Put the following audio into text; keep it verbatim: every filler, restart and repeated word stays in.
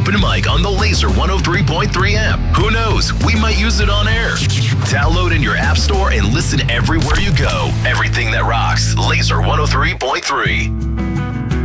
open mic on the Laser one oh three point three app. Who knows? We might use it on air. Download in your app store and listen everywhere you go. Everything that rocks. Laser one oh three point three.